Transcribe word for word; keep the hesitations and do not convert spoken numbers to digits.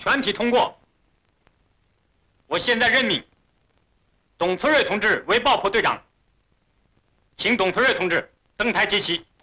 全体通过。我现在任命董存瑞同志为爆破队长，请董存瑞同志登台接旗。